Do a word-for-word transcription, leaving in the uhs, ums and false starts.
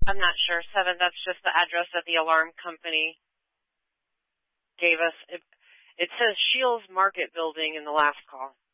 I'm not sure. Seven, that's just the address that the alarm company gave us. It, it says Shields Market Building in the last call.